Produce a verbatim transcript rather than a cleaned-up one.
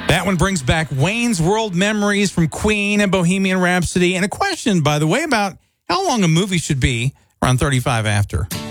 That one brings back Wayne's World memories from Queen and Bohemian Rhapsody. And a question, by the way, about how long a movie should be around thirty-five after.